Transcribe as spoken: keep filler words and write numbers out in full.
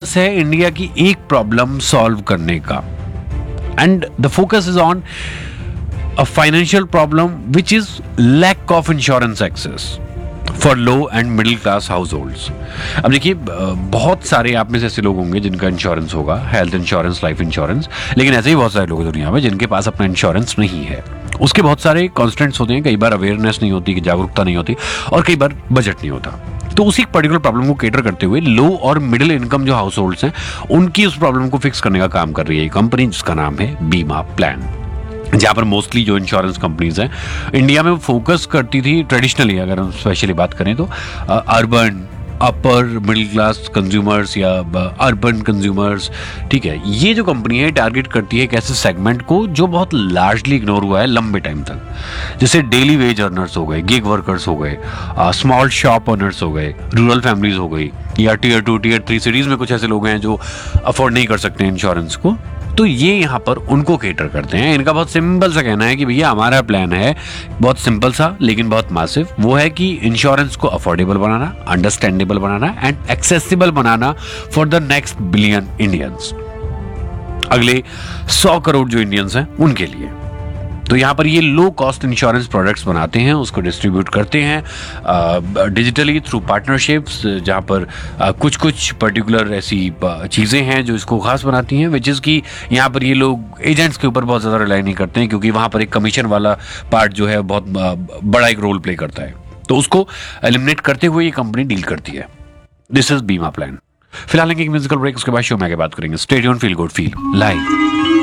Focus है India की एक प्रॉब्लम सॉल्व करने का, and the focus is on a financial problem which is lack of insurance access for low and middle class house holds. अब देखिए, बहुत सारे आप में से ऐसे लोग होंगे जिनका इंश्योरेंस होगा, हेल्थ इंश्योरेंस, लाइफ इंश्योरेंस, लेकिन ऐसे ही बहुत सारे लोग हैं दुनिया में जिनके पास अपना इंश्योरेंस नहीं है। उसके बहुत सारे कॉन्स्टेंट्स होते हैं, कई बार अवेयरनेस नहीं होती, जागरूकता नहीं होती, और कई बार बजट नहीं होता। तो उसी पर्टिकुलर प्रॉब्लम को केटर करते हुए लो और मिडिल इनकम जो हाउस होल्ड्स हैं उनकी उस प्रॉब्लम को फिक्स करने का काम कर रही है कंपनी, जिसका नाम है बीमा प्लान। जहाँ पर मोस्टली जो इंश्योरेंस कंपनीज हैं इंडिया में फोकस करती थी ट्रेडिशनली, अगर हम स्पेशली बात करें तो urban upper middle class consumers या अर्बन कंज्यूमर्स, ठीक है। ये जो कंपनी है टारगेट करती है एक ऐसे सेगमेंट को जो बहुत लार्जली इग्नोर हुआ है लंबे टाइम तक, जैसे डेली वेज अर्नर्स हो गए, गिग वर्कर्स हो गए, स्मॉल शॉप ओनर्स हो गए, रूरल फैमिलीज हो गई, या tier two tier three cities में कुछ ऐसे लोग हैं जो अफोर्ड नहीं कर सकते इंश्योरेंस को। तो ये यहाँ पर उनको केटर करते हैं। इनका बहुत सिंपल सा कहना है कि भैया हमारा प्लान है बहुत सिंपल सा लेकिन बहुत मासिव, वो है कि इंश्योरेंस को affordable banana, understandable banana and accessible banana for the next billion Indians, अगले सौ करोड़ जो इंडियंस हैं उनके लिए। तो यहाँ पर ये लो कॉस्ट इंश्योरेंस प्रोडक्ट्स बनाते हैं, उसको डिस्ट्रीब्यूट करते हैं डिजिटली थ्रू पार्टनरशिप्स, जहाँ पर आ, कुछ कुछ पर्टिकुलर ऐसी चीज़ें हैं जो इसको खास बनाती हैं, विच इज़ कि यहाँ पर ये लोग एजेंट्स के ऊपर बहुत ज़्यादा रिलाई नहीं करते हैं, क्योंकि वहाँ पर एक कमीशन वाला पार्ट जो है बहुत बड़ा एक रोल प्ले करता है। तो उसको एलिमिनेट करते हुए ये कंपनी डील करती है। दिस इज बीमा प्लान। फिलहाल एक म्यूजिकल ब्रेक, उसके बाद शो में आगे बात करेंगे। Stay tuned, feel good, feel live.